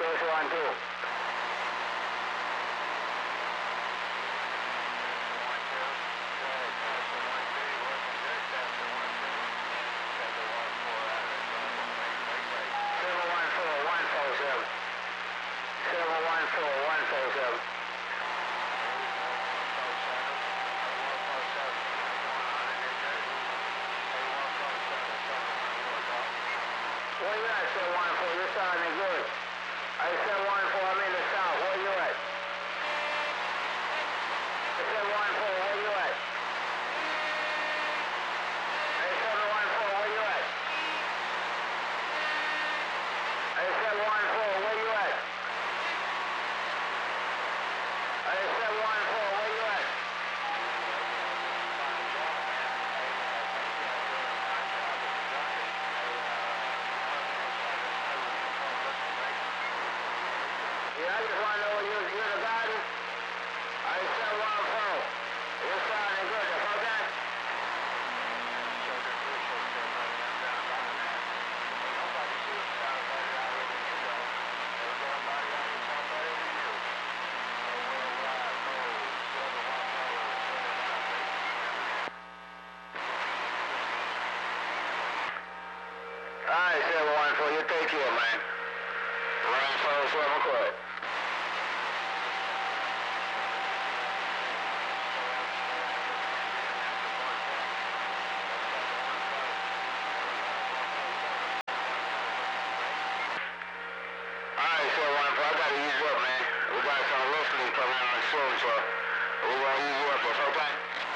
Space 1-2. Where you at, 714? You're sounding good. I 714, I'm in the south. Where you at? 714, where you at? Hey, 714, where you at? Hey, 714, where you at? Hey, 714, where you at? Yeah, I just want to know you're the garden. I 714. You're sounding good. That's okay? Alright, 714, you take care, man. Rainfall 7 o'clock. Alright, 714, I gotta ease up, man. We got some listening coming on soon, so we're gonna ease you up. That's okay?